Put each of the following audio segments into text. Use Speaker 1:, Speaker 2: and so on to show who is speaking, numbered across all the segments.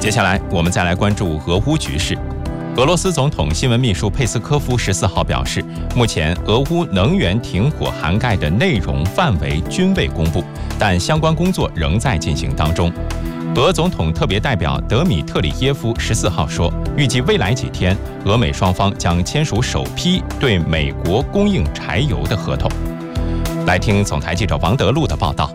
Speaker 1: 接下来，我们再来关注俄乌局势。俄罗斯总统新闻秘书佩斯科夫14号表示，目前俄乌能源停火涵盖的内容范围均未公布，但相关工作仍在进行当中。俄总统特别代表德米特里耶夫14号说，预计未来几天，俄美双方将签署首批对美国供应柴油的合同。来听总台记者王德禄的报道。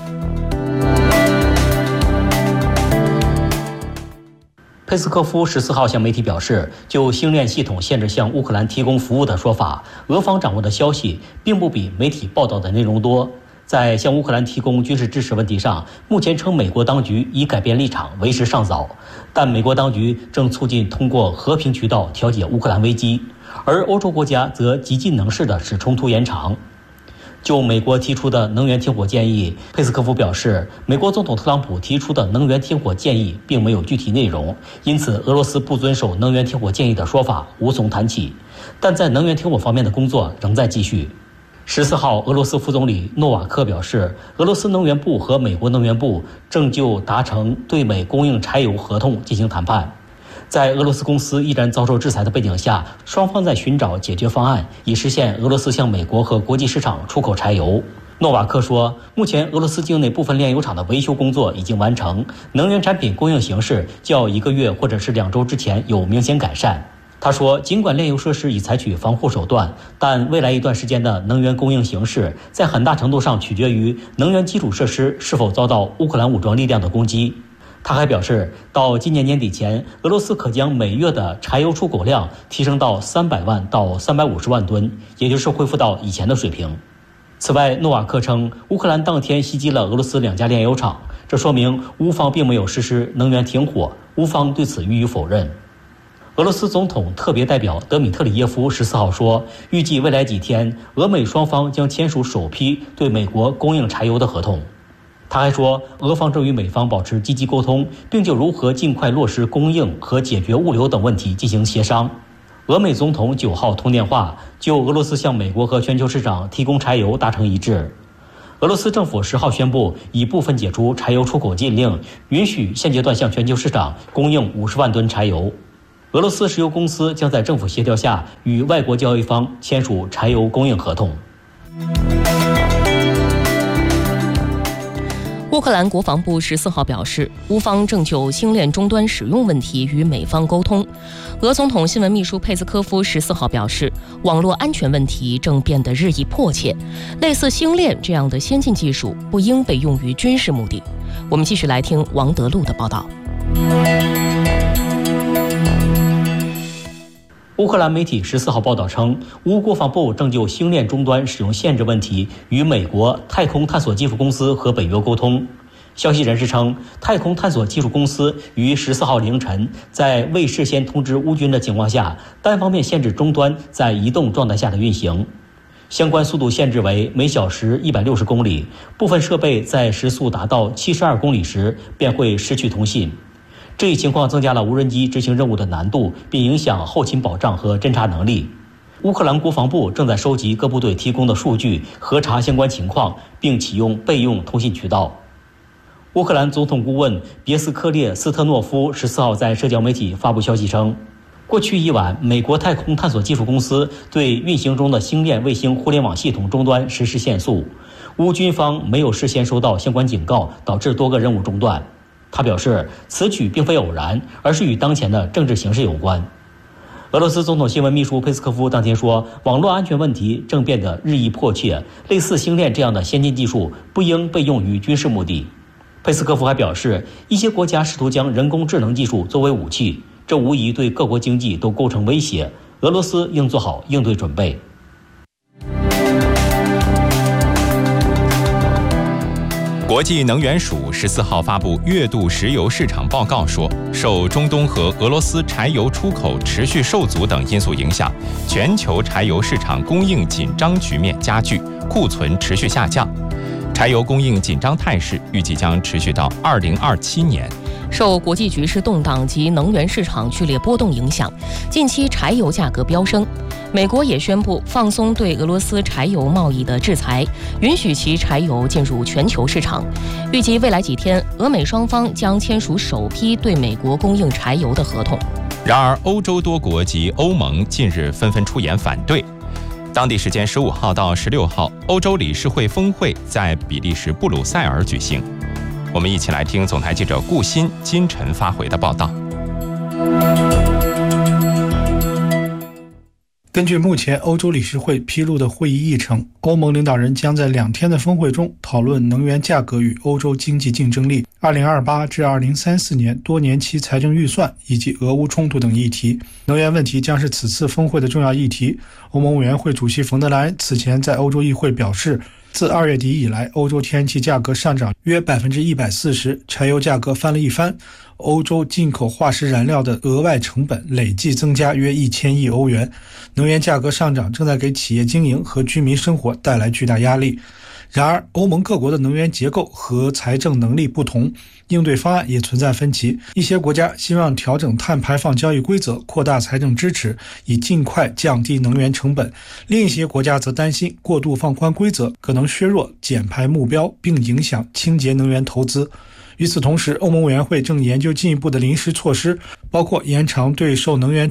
Speaker 2: 佩斯科夫14号向媒体表示，就星链系统限制向乌克兰提供服务的说法，俄方掌握的消息并不比媒体报道的内容多。在向乌克兰提供军事支持问题上，目前称美国当局已改变立场，为时尚早，但美国当局正促进通过和平渠道调解乌克兰危机，而欧洲国家则极尽能事地使冲突延长。就美国提出的能源停火建议，佩斯科夫表示，美国总统特朗普提出的能源停火建议并没有具体内容，因此俄罗斯不遵守能源停火建议的说法无从谈起。但在能源停火方面的工作仍在继续。14号，俄罗斯副总理诺瓦克表示，俄罗斯能源部和美国能源部正就达成对美供应柴油合同进行谈判。在俄罗斯公司依然遭受制裁的背景下，双方在寻找解决方案，以实现俄罗斯向美国和国际市场出口柴油。诺瓦克说，目前俄罗斯境内部分炼油厂的维修工作已经完成，能源产品供应形势较1个月或者是2周之前有明显改善。他说，尽管炼油设施已采取防护手段，但未来一段时间的能源供应形势在很大程度上取决于能源基础设施是否遭到乌克兰武装力量的攻击。他还表示，到今年年底前，俄罗斯可将每月的柴油出口量提升到300万到350万吨，也就是恢复到以前的水平。此外，诺瓦克称，乌克兰当天袭击了俄罗斯2家炼油厂，这说明乌方并没有实施能源停火，乌方对此予以否认。俄罗斯总统特别代表德米特里耶夫14号说，预计未来几天，俄美双方将签署首批对美国供应柴油的合同。他还说，俄方正与美方保持积极沟通，并就如何尽快落实供应和解决物流等问题进行协商。俄美总统9号通电话，就俄罗斯向美国和全球市场提供柴油达成一致。俄罗斯政府10号宣布，已部分解除柴油出口禁令，允许现阶段向全球市场供应50万吨柴油。俄罗斯石油公司将在政府协调下与外国交易方签署柴油供应合同。
Speaker 3: 乌克兰国防部14号表示，乌方正就星链终端使用问题与美方沟通。俄总统新闻秘书佩斯科夫14号表示，网络安全问题正变得日益迫切，类似星链这样的先进技术不应被用于军事目的。我们继续来听王德禄的报道。
Speaker 2: 乌克兰媒体14号报道称，乌国防部正就星链终端使用限制问题与美国太空探索技术公司和北约沟通。消息人士称，太空探索技术公司于14号凌晨在未事先通知乌军的情况下，单方面限制终端在移动状态下的运行。相关速度限制为每小时160公里，部分设备在时速达到72公里时便会失去通信。这一情况增加了无人机执行任务的难度，并影响后勤保障和侦察能力。乌克兰国防部正在收集各部队提供的数据，核查相关情况，并启用备用通信渠道。乌克兰总统顾问别斯科列斯特诺夫14号在社交媒体发布消息称，过去一晚，美国太空探索技术公司对运行中的星链卫星互联网系统终端实施限速，乌军方没有事先收到相关警告，导致多个任务中断。他表示，此举并非偶然，而是与当前的政治形势有关。俄罗斯总统新闻秘书佩斯科夫当天说，网络安全问题正变得日益迫切，类似星链这样的先进技术不应被用于军事目的。佩斯科夫还表示，一些国家试图将人工智能技术作为武器，这无疑对各国经济都构成威胁，俄罗斯应做好应对准备。
Speaker 1: 国际能源署14号发布月度石油市场报告说，受中东和俄罗斯柴油出口持续受阻等因素影响，全球柴油市场供应紧张局面加剧，库存持续下降。柴油供应紧张态势预计将持续到2027年。
Speaker 3: 受国际局势动荡及能源市场剧烈波动影响，近期柴油价格飙升。美国也宣布放松对俄罗斯柴油贸易的制裁，允许其柴油进入全球市场。预计未来几天，俄美双方将签署首批对美国供应柴油的合同。
Speaker 1: 然而，欧洲多国及欧盟近日纷纷出言反对。当地时间15号到16号，欧洲理事会峰会在比利时布鲁塞尔举行。我们一起来听总台记者顾鑫、金晨发回的报道。
Speaker 4: 根据目前欧洲理事会披露的会议议程，欧盟领导人将在2天的峰会中讨论能源价格与欧洲经济竞争力、2028至2034年多年期财政预算以及俄乌冲突等议题。能源问题将是此次峰会的重要议题。欧盟委员会主席冯德莱恩此前在欧洲议会表示，自2月底以来，欧洲天然气价格上涨约140%，柴油价格翻了一番，欧洲进口化石燃料的额外成本累计增加约1000亿欧元，能源价格上涨正在给企业经营和居民生活带来巨大压力。然而，欧盟各国的能源结构和财政能力不同，应对方案也存在分歧。一些国家希望调整碳排放交易规则，扩大财政支持，以尽快降低能源成本；另一些国家则担心过度放宽规则可能削弱减排目标，并影响清洁能源投资。与此同时，欧盟委员会正研究进一步的临时措施，包括延长对受能源